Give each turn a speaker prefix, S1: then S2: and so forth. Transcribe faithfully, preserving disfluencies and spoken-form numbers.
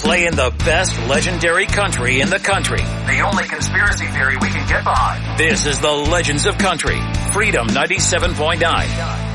S1: playing the best legendary country in the country. The only conspiracy theory we can get behind. This is the Legends of Country, Freedom ninety-seven point nine.